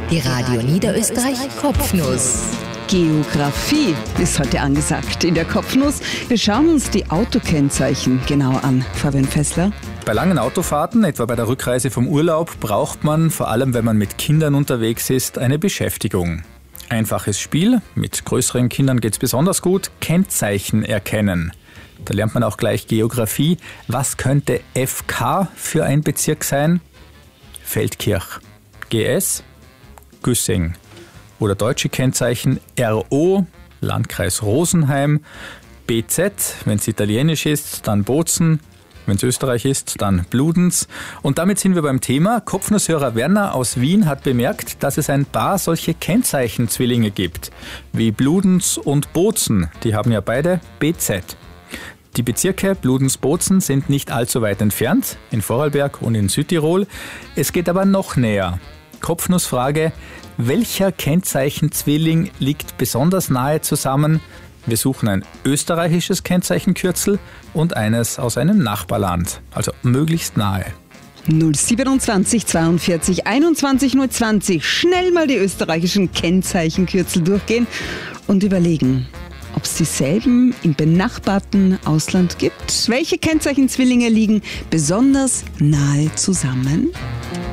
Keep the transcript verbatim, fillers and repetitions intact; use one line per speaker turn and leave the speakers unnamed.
Die Radio Niederösterreich Kopfnuss.
Geografie ist heute angesagt in der Kopfnuss. Wir schauen uns die Autokennzeichen genau an. Fabian Fessler.
Bei langen Autofahrten, etwa bei der Rückreise vom Urlaub, braucht man, vor allem wenn man mit Kindern unterwegs ist, eine Beschäftigung. Einfaches Spiel, mit größeren Kindern geht es besonders gut, Kennzeichen erkennen. Da lernt man auch gleich Geografie. Was könnte F K für ein Bezirk sein? Feldkirch. G S? Güssing. Oder deutsche Kennzeichen R O, Landkreis Rosenheim. B Z, wenn es italienisch ist, dann Bozen. Wenn es Österreich ist, dann Bludenz. Und damit sind wir beim Thema. Kopfnusshörer Werner aus Wien hat bemerkt, dass es ein paar solche Kennzeichenzwillinge gibt. Wie Bludenz und Bozen. Die haben ja beide B Z. Die Bezirke Bludenz-Bozen sind nicht allzu weit entfernt, in Vorarlberg und in Südtirol. Es geht aber noch näher. Kopfnussfrage: Welcher Kennzeichenzwilling liegt besonders nahe zusammen? Wir suchen ein österreichisches Kennzeichenkürzel und eines aus einem Nachbarland, also möglichst nahe.
null siebenundzwanzig zweiundvierzig einundzwanzig null zwanzig. Schnell mal die österreichischen Kennzeichenkürzel durchgehen und überlegen, ob es dieselben im benachbarten Ausland gibt. Welche Kennzeichenzwillinge liegen besonders nahe zusammen?